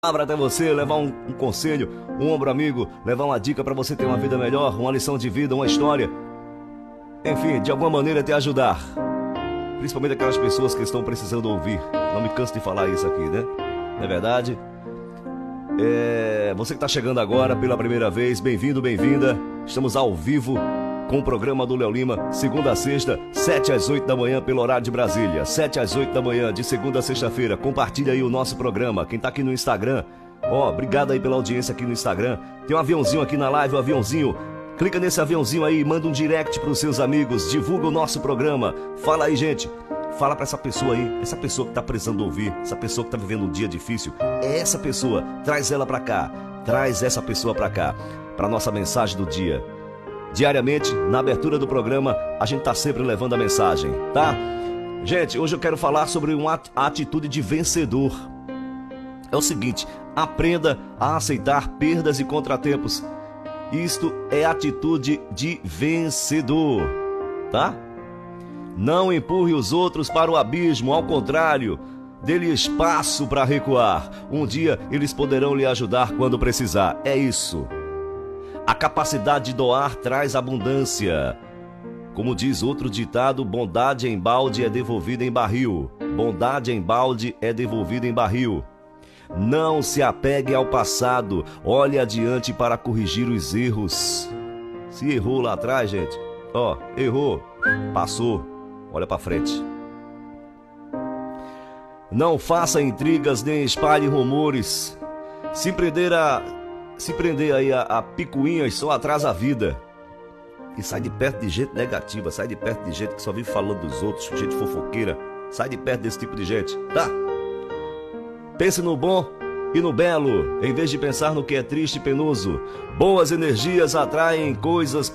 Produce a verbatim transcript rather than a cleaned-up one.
Palavra até você, levar um, um conselho, um ombro amigo, levar uma dica para você ter uma vida melhor, uma lição de vida, uma história. Enfim, de alguma maneira te ajudar. Principalmente aquelas pessoas que estão precisando ouvir. Não me canso de falar isso aqui, né? Não é verdade? É... Você que está chegando agora pela primeira vez, bem-vindo, bem-vinda. Estamos ao vivo com o programa do Léo Lima, segunda a sexta, sete às oito da manhã, pelo horário de Brasília. sete às oito da manhã, de segunda a sexta-feira. Compartilha aí o nosso programa. Quem tá aqui no Instagram, ó, obrigado aí pela audiência aqui no Instagram. Tem um aviãozinho aqui na live, um aviãozinho. Clica nesse aviãozinho aí, manda um direct pros seus amigos, divulga o nosso programa. Fala aí, gente. Fala pra essa pessoa aí, essa pessoa que tá precisando ouvir, essa pessoa que tá vivendo um dia difícil. É essa pessoa, traz ela pra cá. Traz essa pessoa pra cá, pra nossa mensagem do dia. Diariamente, na abertura do programa, a gente tá sempre levando a mensagem, tá? Gente, hoje eu quero falar sobre uma atitude de vencedor. É o seguinte, aprenda a aceitar perdas e contratempos. Isto é atitude de vencedor, tá? Não empurre os outros para o abismo, ao contrário, dê-lhe espaço para recuar. Um dia eles poderão lhe ajudar quando precisar. É isso. A capacidade de doar traz abundância. Como diz outro ditado, bondade em balde é devolvida em barril. Bondade em balde é devolvida em barril. Não se apegue ao passado. Olhe adiante para corrigir os erros. Se errou lá atrás, gente, ó, errou, passou. Olha para frente. Não faça intrigas nem espalhe rumores. Se prender a Se prender aí a, a picuinhas só atrasa a vida. E sai de perto de gente negativa, sai de perto de gente que só vive falando dos outros, gente fofoqueira. Sai de perto desse tipo de gente, tá? Pense no bom e no belo, em vez de pensar no que é triste e penoso. Boas energias atraem coisas